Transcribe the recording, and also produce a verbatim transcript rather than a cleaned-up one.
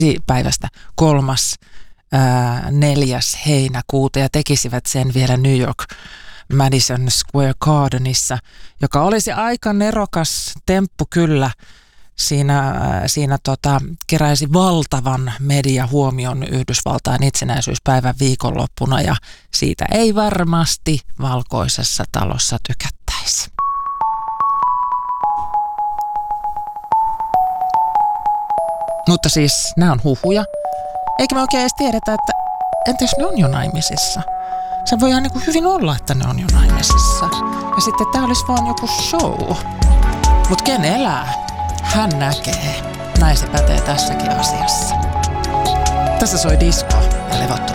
päivästä kolmas ää, neljäs heinäkuuta ja tekisivät sen vielä New York Madison Square Gardenissa, joka olisi aika nerokas temppu kyllä. Siinä, siinä tota, keräisi valtavan mediahuomion Yhdysvaltain itsenäisyyspäivän viikonloppuna ja siitä ei varmasti valkoisessa talossa tykättäisi. Mutta siis nämä on huhuja. Eikä me oikein edes tiedetä, että entä jos ne on jo naimisissa? Se voi ihan niin kuin hyvin olla, että ne on jo naimisissa. Ja sitten tämä olisi vaan joku show. Mutta ken elää, hän näkee. Näin se pätee tässäkin asiassa. Tässä soi disco ja levottomuus.